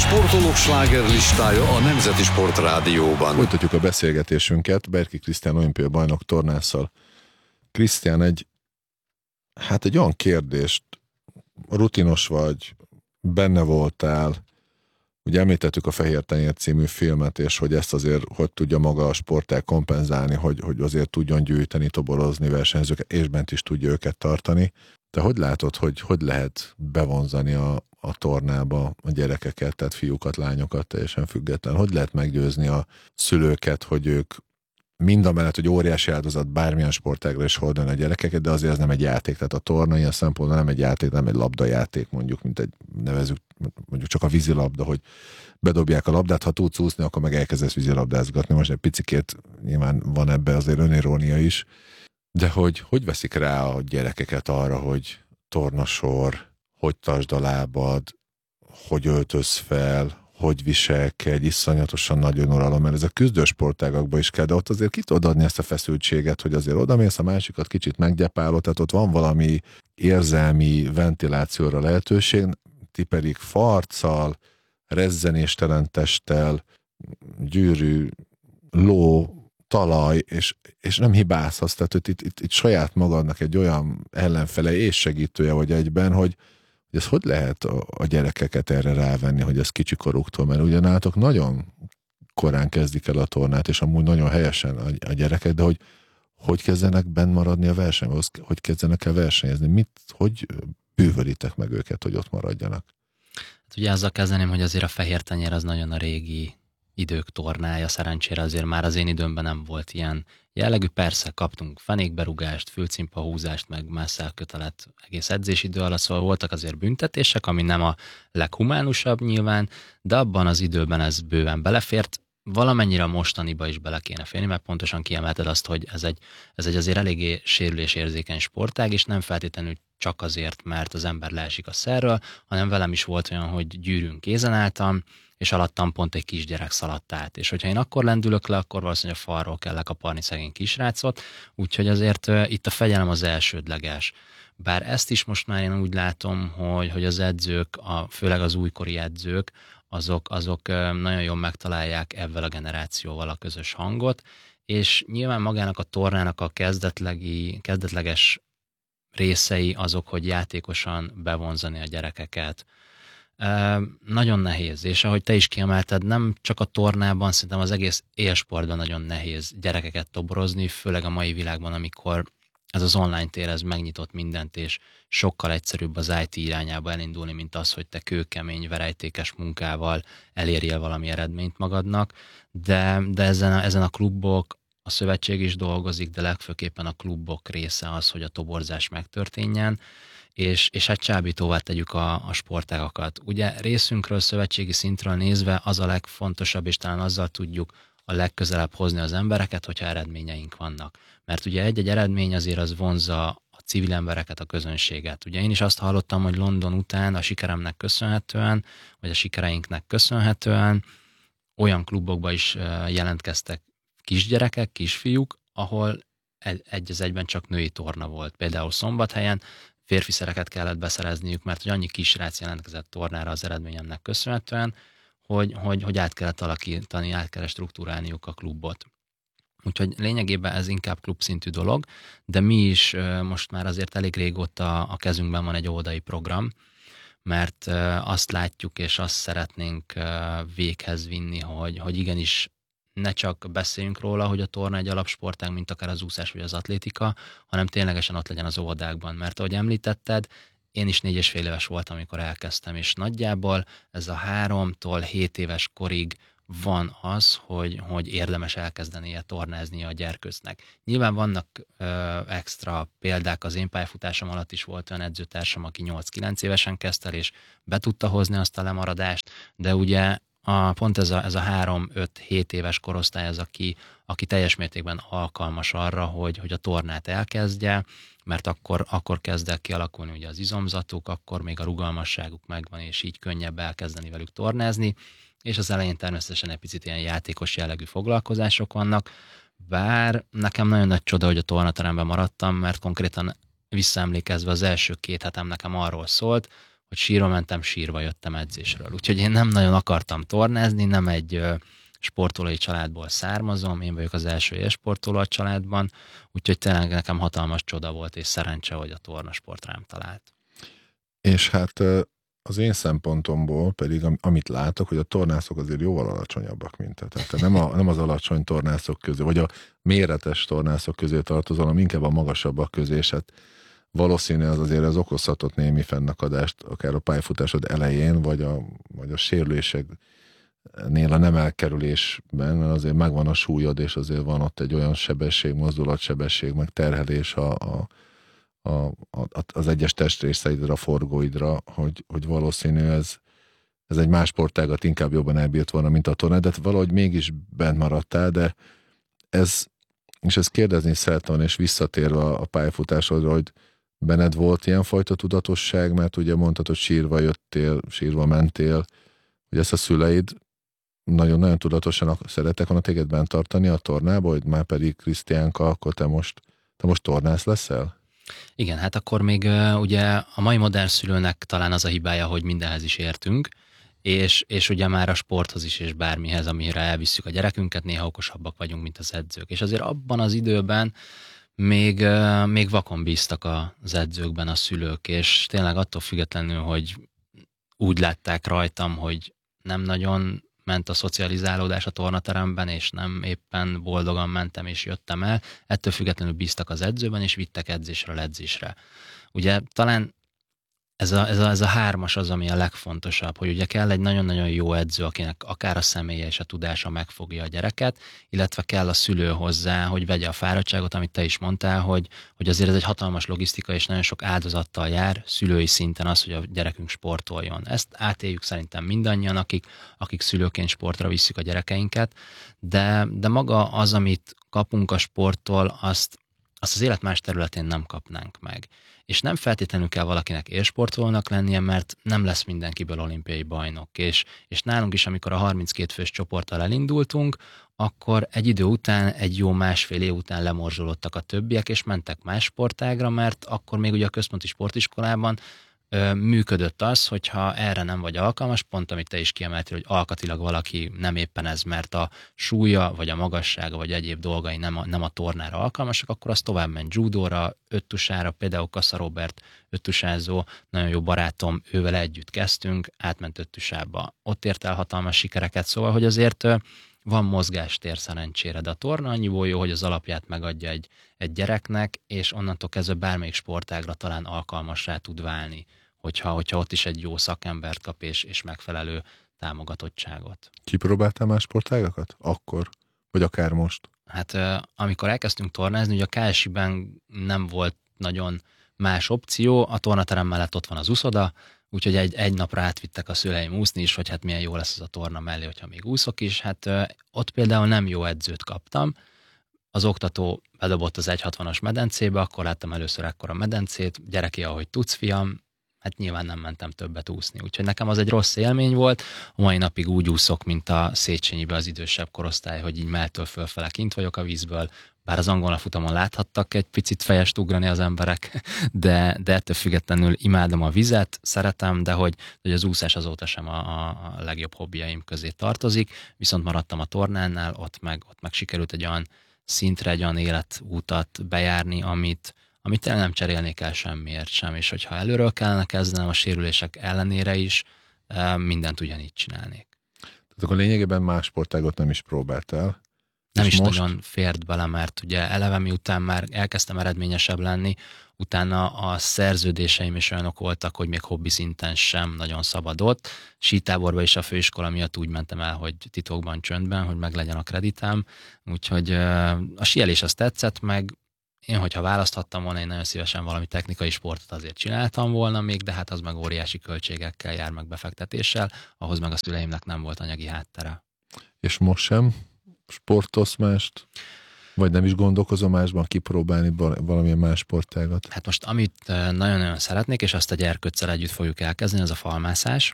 sportolók slágerlistája a Nemzeti Sport Rádióban. Folytatjuk a beszélgetésünket Berki Krisztián olimpiai bajnok tornásszal. Krisztián, egy olyan kérdést, rutinos vagy, benne voltál, ugye említettük a Fehér Tenyér című filmet, és hogy ezt azért hogy tudja maga a sportág kompenzálni, hogy azért tudjon gyűjteni, toborozni versenyzőket, és bent is tudja őket tartani. Te hogy látod, hogy lehet bevonzani a tornába a gyerekeket, tehát fiúkat, lányokat teljesen független? Hogy lehet meggyőzni a szülőket, hogy ők mindamellett, hogy óriási áldozat bármilyen sportágra is hordani a gyerekeket, de azért ez nem egy játék. Tehát a torna ilyen szempontból nem egy játék, nem egy labdajáték, mondjuk, mint egy nevezük, mondjuk csak a vízilabda, hogy bedobják a labdát, ha tudsz úszni, akkor meg elkezdesz vízilabdázgatni. Most egy picikét nyilván van ebbe azért önirónia is, de hogy veszik rá a gyerekeket arra, hogy tornasor, hogy tartsd a lábad, hogy öltöz fel, hogy viselkedj, iszonyatosan nagy önuralom, mert ez a küzdősportágakban is kell, de ott azért ki tudod adni ezt a feszültséget, hogy azért odamész, a másikat kicsit meggyepálod, tehát ott van valami érzelmi ventilációra lehetőség, ti pedig farccal, rezzenéstelen testtel, gyűrű, ló, talaj, és nem hibázhatsz, tehát hogy itt saját magadnak egy olyan ellenfele és segítője vagy egyben, hogy ez hogy lehet a gyerekeket erre rávenni, hogy ez kicsikoruktól, mert ugyanálltok nagyon korán kezdik el a tornát, és amúgy nagyon helyesen a gyerekek, de hogy kezdenek benn maradni a versenyben, hogy kezdenek el versenyezni, hogy bűvölitek meg őket, hogy ott maradjanak? Hát ugye azzal kezdeném, hogy azért a Fehér Tenyér az nagyon a régi idők tornája, szerencsére azért már az én időmben nem volt ilyen jellegű. Persze kaptunk fenékberúgást, fülcimpahúzást, meg messzelkötelet egész edzésidő alatt, szóval voltak azért büntetések, ami nem a leghumánusabb nyilván, de abban az időben ez bőven belefért. Valamennyire a mostaniba is bele kéne férni, mert pontosan kiemelted azt, hogy ez egy azért eléggé sérülésérzékeny sportág, és nem feltétlenül csak azért, mert az ember leesik a szerről, hanem velem is volt olyan, hogy gyűrűn kézen álltam, és alattam pont egy kisgyerek szaladt át. És hogyha én akkor lendülök le, akkor valószínűleg a falról kell lekaparni szegény kisrácot, úgyhogy azért itt a fegyelem az elsődleges. Bár ezt is most már én úgy látom, hogy az edzők, főleg az újkori edzők, azok nagyon jól megtalálják ebben a generációval a közös hangot, és nyilván magának a tornának a kezdetleges részei azok, hogy játékosan bevonzani a gyerekeket. Nagyon nehéz, és ahogy te is kiemelted, nem csak a tornában, szerintem az egész élsportban nagyon nehéz gyerekeket toborozni, főleg a mai világban, amikor ez az online tér, ez megnyitott mindent, és sokkal egyszerűbb az IT irányába elindulni, mint az, hogy te kőkemény, verejtékes munkával elérjél valami eredményt magadnak, de ezen a klubok, a szövetség is dolgozik, de legfőképpen a klubok része az, hogy a toborzás megtörténjen, és hát csábítóvá tegyük a sportágakat. Ugye részünkről, szövetségi szintről nézve az a legfontosabb, és talán azzal tudjuk a legközelebb hozni az embereket, hogyha eredményeink vannak. Mert ugye egy-egy eredmény azért az vonzza a civil embereket, a közönséget. Ugye én is azt hallottam, hogy London után a sikeremnek köszönhetően, vagy a sikereinknek köszönhetően olyan klubokba is jelentkeztek kisgyerekek, kisfiúk, ahol egy az egyben csak női torna volt. Például Szombathelyen férfi szereket kellett beszerezniük, mert hogy annyi kisrác jelentkezett tornára az eredményemnek köszönhetően, hogy át kellett alakítani, át kellett struktúrálniuk a klubot. Úgyhogy lényegében ez inkább klubszintű dolog, de mi is most már azért elég régóta a kezünkben van egy óvodai program, mert azt látjuk és azt szeretnénk véghez vinni, hogy igenis ne csak beszéljünk róla, hogy a torna egy alapsportág, mint akár az úszás vagy az atlétika, hanem ténylegesen ott legyen az óvodákban. Mert ahogy említetted, én is 4,5 éves voltam, amikor elkezdtem, és nagyjából ez a 3-tól 7 éves korig van az, hogy érdemes elkezdenie tornázni a gyerkőcnek. Nyilván vannak extra példák, az én pályafutásom alatt is volt olyan edzőtársam, aki 8-9 évesen kezdte el, és be tudta hozni azt a lemaradást, de ugye pont ez a 3-5-7 éves korosztály az, aki teljes mértékben alkalmas arra, hogy a tornát elkezdje, mert akkor kezd el kialakulni ugye az izomzatuk, akkor még a rugalmasságuk megvan, és így könnyebb elkezdeni velük tornázni, és az elején természetesen egy picit ilyen játékos jellegű foglalkozások vannak, bár nekem nagyon nagy csoda, hogy a tornateremben maradtam, mert konkrétan visszaemlékezve az első 2 hetem nekem arról szólt, sírva mentem, sírva jöttem edzésről. Úgyhogy én nem nagyon akartam tornázni, nem egy sportolói családból származom, én vagyok az első élsportoló a családban, úgyhogy tényleg nekem hatalmas csoda volt és szerencse, hogy a tornasport rám talált. És hát az én szempontomból pedig, amit látok, hogy a tornászok azért jóval alacsonyabbak, mint te. Tehát nem az alacsony tornászok közé, vagy a méretes tornászok közé tartozol, hanem inkább a magasabbak közé, és hát valószínű azért az okozhatott némi fennakadást, akár a pályafutásod elején, vagy a sérüléseknél a nem elkerülésben, mert azért megvan a súlyod, és azért van ott egy olyan sebesség, mozdulatsebesség, meg terhelés az egyes testrészeidre, a forgóidra, hogy valószínű ez egy más sportágat inkább jobban elbírt volna, mint a tornát, de valahogy mégis bent maradtál, de és ezt kérdezni szeretem, és visszatérve a pályafutásodra, hogy benned volt ilyenfajta tudatosság, mert ugye mondtad, hogy sírva jöttél, sírva mentél, hogy ezt a szüleid nagyon-nagyon tudatosan szerettek volna téged bent tartani a tornába, hogy már pedig Krisztiánka, akkor te most tornász leszel? Igen, hát akkor még ugye a mai modern szülőnek talán az a hibája, hogy mindenhez is értünk, és ugye már a sporthoz is, és bármihez, amire elvisszük a gyerekünket, néha okosabbak vagyunk, mint az edzők. És azért abban az időben még vakon bíztak az edzőkben a szülők, és tényleg attól függetlenül, hogy úgy látták rajtam, hogy nem nagyon ment a szocializálódás a tornateremben, és nem éppen boldogan mentem és jöttem el, ettől függetlenül bíztak az edzőben, és vittek edzésről edzésre. Ugye talán ez a hármas az, ami a legfontosabb, hogy ugye kell egy nagyon-nagyon jó edző, akinek akár a személye és a tudása megfogja a gyereket, illetve kell a szülő hozzá, hogy vegye a fáradtságot, amit te is mondtál, hogy azért ez egy hatalmas logisztika, és nagyon sok áldozattal jár szülői szinten az, hogy a gyerekünk sportoljon. Ezt átéljük szerintem mindannyian, akik szülőként sportra visszük a gyerekeinket, de maga az, amit kapunk a sporttól, azt az élet más területén nem kapnánk meg. És nem feltétlenül kell valakinek élsportolónak lennie, mert nem lesz mindenkiből olimpiai bajnok. És nálunk is, amikor a 32 fős csoporttal elindultunk, akkor egy idő után, egy jó másfél év után lemorzsolódtak a többiek, és mentek más sportágra, mert akkor még ugye a központi sportiskolában működött az, hogyha erre nem vagy alkalmas, pont amit te is kiemeltél, hogy alkatilag valaki nem éppen ez, mert a súlya, vagy a magassága, vagy egyéb dolgai nem a tornára alkalmasak, akkor az tovább ment judóra, öttusára, például Kassa Robert öttusázó, nagyon jó barátom, ővel együtt kezdtünk, átment öttusába, ott ért el hatalmas sikereket, szóval, hogy azért van mozgástér szerencsére, de a torna annyiból jó, hogy az alapját megadja egy gyereknek, és onnantól kezdve bármelyik sportágra talán alkalmassá tud válni, hogyha ott is egy jó szakembert kap és megfelelő támogatottságot. Kipróbáltál más sportágakat? Akkor? Vagy akár most? Hát amikor elkezdtünk tornázni, ugye a KSI-ben nem volt nagyon más opció, a tornaterem mellett ott van az úszoda, úgyhogy egy napra átvittek a szüleim úszni is, hogy hát milyen jó lesz az a torna mellé, hogyha még úszok is. Hát ott például nem jó edzőt kaptam. Az oktató bedobott az 1,60-as medencébe, akkor láttam először ekkora medencét, gyereki, ahogy tudsz, fiam, hát nyilván nem mentem többet úszni. Úgyhogy nekem az egy rossz élmény volt. A mai napig úgy úszok, mint a Széchenyibe az idősebb korosztály, hogy így melltől fölfele kint vagyok a vízből, bár az angol futamon láthattak egy picit fejest ugrani az emberek, de ettől függetlenül imádom a vizet, szeretem, de hogy az úszás azóta sem a legjobb hobbiaim közé tartozik, viszont maradtam a tornánál, ott meg sikerült egy olyan szintre, egy olyan életútat bejárni, amit tényleg nem cserélnék el semmiért sem, és hogyha előről kellene kezdenem a sérülések ellenére is, mindent ugyanígy csinálnék. Tehát akkor lényegében más sportágot nem is próbáltál. Nem is most nagyon fért bele, mert ugye eleve miután már elkezdtem eredményesebb lenni, utána a szerződéseim is olyanok voltak, hogy még hobbi szinten sem nagyon szabadott. Sítáborba is a főiskola miatt úgy mentem el, hogy titokban, csöndben, hogy meglegyen a kreditám. Úgyhogy a síelés az tetszett, meg én, hogyha választhattam volna, én nagyon szívesen valami technikai sportot azért csináltam volna még, de hát az meg óriási költségekkel jár, meg befektetéssel, ahhoz meg a szüleimnek nem volt anyagi háttere. És most sem sportolsz mást? Vagy nem is gondolkozom másban kipróbálni valamilyen más sportágat? Hát most amit nagyon-nagyon szeretnék, és azt a gyerkőccel együtt fogjuk elkezdeni, az a falmászás.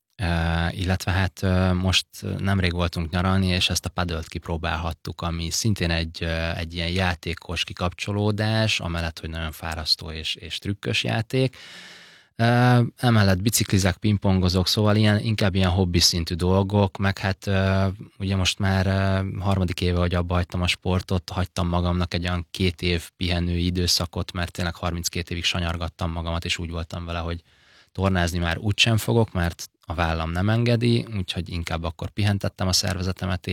Illetve hát most nemrég voltunk nyaralni, és ezt a paddle-t kipróbálhattuk, ami szintén egy ilyen játékos kikapcsolódás, amellett, hogy nagyon fárasztó és trükkös játék. Emellett biciklizek, pingpongozok, szóval inkább ilyen hobbi szintű dolgok, meg hát ugye most már harmadik éve, hogy abba hagytam a sportot, hagytam magamnak egy olyan 2 év pihenő időszakot, mert tényleg 32 évig sanyargattam magamat, és úgy voltam vele, hogy tornázni már úgysem fogok, mert a vállam nem engedi, úgyhogy inkább akkor pihentettem a szervezetemet,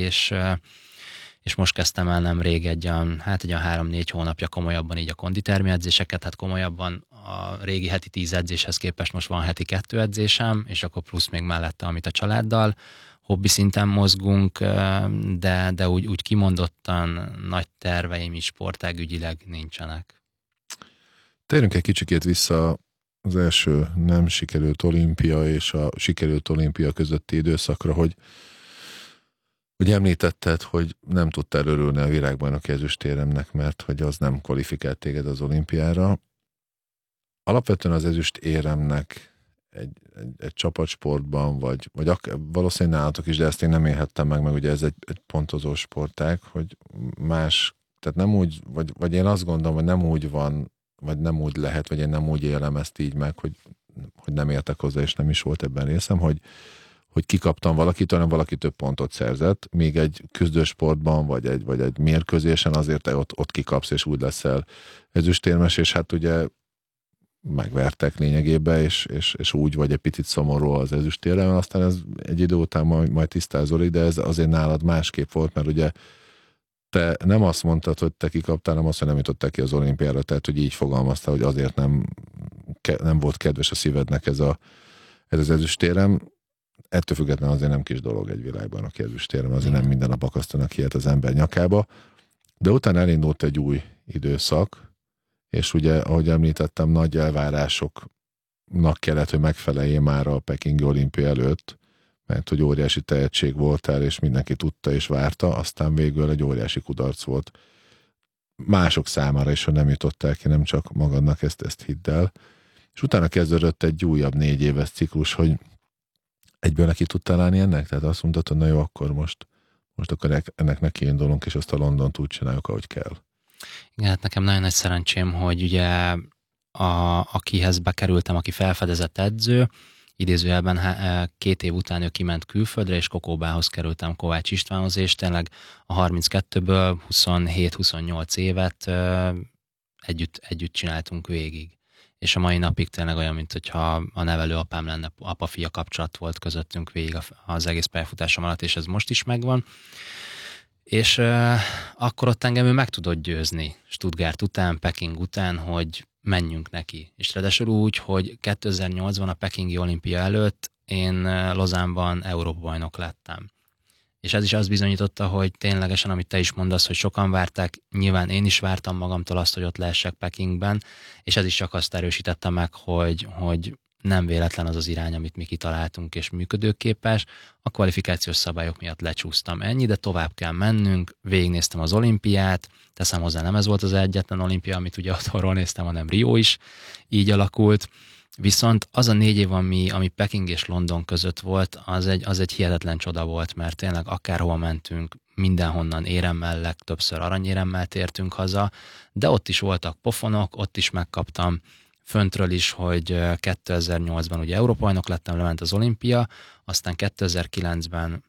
és most kezdtem el nemrég egy olyan 3-4 hónapja komolyabban így a konditermi edzéseket, hát komolyabban a régi heti 10 edzéshez képest most van heti 2 edzésem, és akkor plusz még mellette, amit a családdal, hobbi szinten mozgunk, de úgy kimondottan nagy terveim is sportágügyileg nincsenek. Térjünk egy kicsikét vissza az első nem sikerült olimpia és a sikerült olimpia közötti időszakra, hogy említetted, hogy nem tudtál örülni a világbajnoki ezüstéremnek, mert hogy az nem kvalifikált téged az olimpiára. Alapvetően az ezüstéremnek egy csapatsportban, vagy valószínűleg nálatok is, de ezt én nem élhettem meg ugye ez egy pontozó sportág, hogy más, tehát nem úgy, vagy én azt gondolom, hogy nem úgy van, vagy nem úgy lehet, vagy én nem úgy élem ezt így meg, hogy nem értek hozzá, és nem is volt ebben részem, hogy kikaptam valakit, hanem valaki több pontot szerzett, még egy küzdősportban, vagy egy mérkőzésen azért ott kikapsz, és úgy leszel ezüstérmes, és hát ugye megvertek lényegében, és úgy vagy egy picit szomorú az ezüstérem, aztán ez egy idő után majd tisztázol, de ez azért nálad másképp volt, mert ugye te nem azt mondtad, hogy te kikaptál, hanem azt, hogy nem jutottál ki az olimpiára, tehát hogy így fogalmaztál, hogy azért nem volt kedves a szívednek ez az ezüstérem. Ettől függetlenül azért nem kis dolog egy világbajnoki ezüstérem, azért nem minden nap akasztanak ilyet az ember nyakába. De utána elindult egy új időszak, és ugye, ahogy említettem, nagy elvárásoknak kellett, hogy megfeleljél már a pekingi olimpia előtt, mert hogy óriási tehetség voltál, és mindenki tudta és várta, aztán végül egy óriási kudarc volt. Mások számára is, hogy nem jutottál ki, nem csak magadnak, ezt hidd el. És utána kezdődött egy újabb 4 éves ciklus, hogy egyből neki tudtál állni ennek? Tehát azt mondtad, hogy na jó, akkor most akkor ennek nekiindulunk, és azt a Londont úgy csináljuk, ahogy kell. Igen, hát nekem nagyon nagy szerencsém, hogy ugye akihez bekerültem, aki felfedezett edző, idézőjelben 2 év után ő kiment külföldre, és Kokóbához kerültem, Kovács Istvánhoz, és tényleg a 32-ből 27-28 évet együtt csináltunk végig. És a mai napig tényleg olyan, mint hogyha a nevelőapám lenne, apa-fia kapcsolat volt közöttünk végig az egész pályafutásom alatt, és ez most is megvan. És akkor ott engem ő meg tudott győzni Stuttgart után, Peking után, hogy menjünk neki. És ráadásul úgy, hogy 2008-ban a pekingi olimpia előtt én Lozánban Európa-bajnok lettem. És ez is azt bizonyította, hogy ténylegesen, amit te is mondasz, hogy sokan várták, nyilván én is vártam magamtól azt, hogy ott lehessek Pekingben, és ez is csak azt erősítette meg, hogy nem véletlen az az irány, amit mi kitaláltunk, és működőképes. A kvalifikációs szabályok miatt lecsúsztam ennyi, de tovább kell mennünk, végignéztem az olimpiát, teszem hozzá, nem ez volt az egyetlen olimpia, amit ugye otthonról néztem, hanem Rio is így alakult. Viszont az a 4 év, ami Peking és London között volt, az egy hihetetlen csoda volt, mert tényleg akárhol mentünk, mindenhonnan éremmel, legtöbbször aranyéremmel tértünk haza, de ott is voltak pofonok, ott is megkaptam föntről is, hogy 2008-ban ugye Európa-bajnok lettem, lement az olimpia, aztán 2009-ben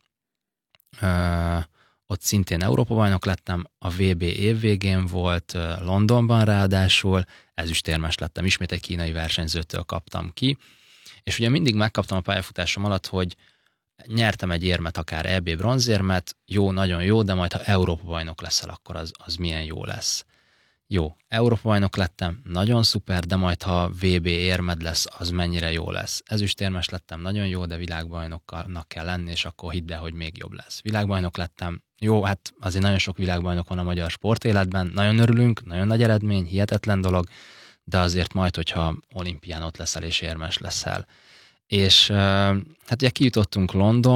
ott szintén Európa-bajnok lettem, a VB évvégén volt Londonban ráadásul, ezüstérmes lettem, ismét egy kínai versenyzőtől kaptam ki, és ugye mindig megkaptam a pályafutásom alatt, hogy nyertem egy érmet, akár EB bronzérmet, jó, nagyon jó, de majd ha Európa-bajnok leszel, akkor az milyen jó lesz. Jó, Európa-bajnok lettem, nagyon szuper, de majd ha VB érmed lesz, az mennyire jó lesz. Ezüstérmes lettem, nagyon jó, de világbajnoknak kell lenni, és akkor hidd el, hogy még jobb lesz. Világbajnok lettem, jó, hát azért nagyon sok világbajnok van a magyar sportéletben, nagyon örülünk, nagyon nagy eredmény, hihetetlen dolog, de azért majd, hogyha olimpián ott leszel és érmes leszel. És hát ugye kijutottunk London,